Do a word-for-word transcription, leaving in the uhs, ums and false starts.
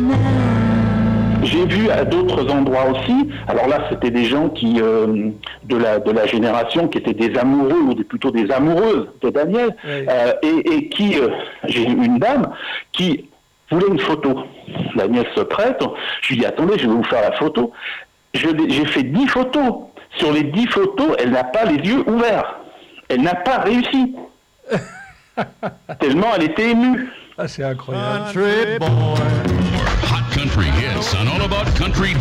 J'ai vu à d'autres endroits aussi, alors là c'était des gens qui euh, de la de la génération qui étaient des amoureux ou des, plutôt des amoureuses de Daniel, oui. euh, et, et qui, euh, j'ai une dame qui voulait une photo. Daniel se prête, je lui dis attendez, je vais vous faire la photo. Je, j'ai fait dix photos. Sur les dix photos, elle n'a pas les yeux ouverts. Elle n'a pas réussi. Tellement elle était émue. Ah, c'est incroyable. Country boy. Hot country hits on All About Country.